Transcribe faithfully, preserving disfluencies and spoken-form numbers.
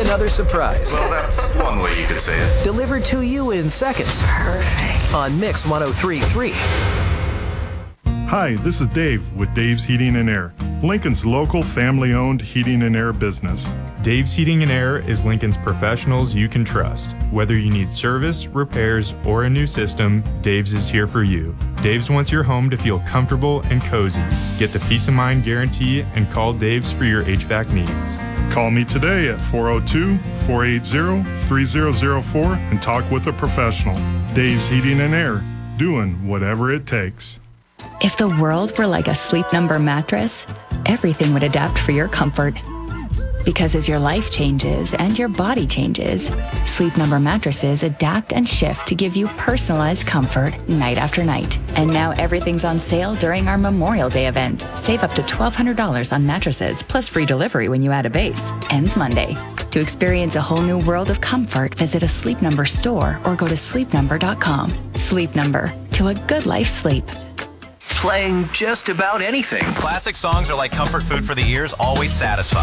another surprise. Well, that's one way you could say it. Delivered to you in seconds. Perfect. On Mix one oh three point three. Hi, this is Dave with Dave's Heating and Air, Lincoln's local family-owned heating and air business. Dave's Heating and Air is Lincoln's professionals you can trust. Whether you need service, repairs, or a new system, Dave's is here for you. Dave's wants your home to feel comfortable and cozy. Get the peace of mind guarantee and call Dave's for your H V A C needs. Call me today at four oh two, four eight zero, three zero zero four and talk with a professional. Dave's Heating and Air, doing whatever it takes. If the world were like a Sleep Number mattress, everything would adapt for your comfort. Because as your life changes and your body changes, Sleep Number mattresses adapt and shift to give you personalized comfort night after night. And now everything's on sale during our Memorial Day event. Save up to twelve hundred dollars on mattresses, plus free delivery when you add a base. Ends Monday. To experience a whole new world of comfort, visit a Sleep Number store or go to sleep number dot com. Sleep Number, to a good life sleep. Playing just about anything. Classic songs are like comfort food for the ears, always satisfying.